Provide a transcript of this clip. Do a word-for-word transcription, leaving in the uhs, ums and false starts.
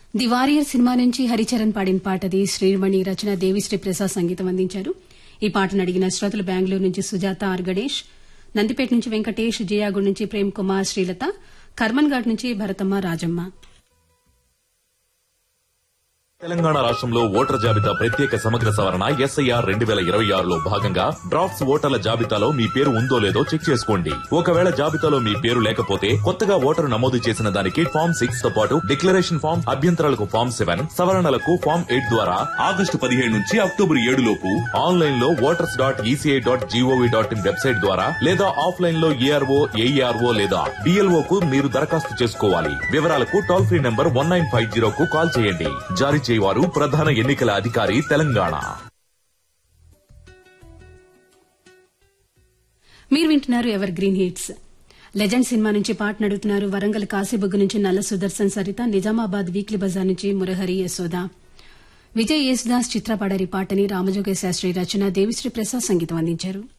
The warrior cinema నుంచి హరిచరణ్ పాడిన పాటది. శ్రీమణి రచన, దేవిశ్రీ ప్రసాద్ సంగీతం అందించారు. ఈ పాటను అడిగిన శ్రోతలు బెంగళూరు నుంచి సుజాత ఆర్ గణేష్, నందిపేట నుంచి వెంకటేష్, జియాగూడ్ నుంచి ప్రేమ్ కుమార్, శ్రీలత, కర్మన్ఘాట్ నుంచి భరతమ్మ, రాజమ్మ. తెలంగాణ రాష్ట్రంలో ఓటర్ల జాబితా ప్రత్యేక సమగ్ర సవరణ ఎస్ఐఆర్ రెండు వేల ఇరవై ఆరులో భాగంగా డ్రాఫ్ట్స్ ఓటర్ల జాబితాలో మీ పేరు ఉందో లేదో చెక్ చేసుకోండి. ఒకవేళ జాబితాలో మీ పేరు లేకపోతే కొత్తగా ఓటరు నమోదు చేసిన దానికి ఫామ్ సిక్స్ తో పాటు డిక్లరేషన్ ఫామ్, అభ్యంతరాలకు ఫామ్ సెవెన్, సవరణలకు ఫామ్ ఎయిట్ ద్వారా ఆగస్టు పదిహేడు నుంచి అక్టోబర్ ఏడు లోపు ఆన్లైన్ లో voters dot ECI dot GOV dot in website ద్వారా లేదా ఆఫ్లైన్ లో ఏఆర్ఓ, ఏఈఆర్ఓ లేదా డిఎల్ఓ కు మీరు దరఖాస్తు చేసుకోవాలి. వివరాలకు toll free number one nine five zero కు కాల్ చేయండి. జారీ చేయవారు ప్రధాన ఎన్నికల అధికారి, తెలంగాణ. మీరు వింటున్నారు ever green hits. Legend cinema నుంచి పాటను అడుగుతున్నారు. వరంగల్ కాశీబుగ్గు నుంచి నల్ల సుదర్శన్ సరిత, నిజామాబాద్ వీక్లీ బజార్ నుంచి మురహరి యశోద. విజయ్ యేసుదాస్ చిత్రపాడారి పాటని రామజోగ శాస్త్రి రచన, దేవిశ్రీ ప్రసాద్ సంగీతం అందించారు.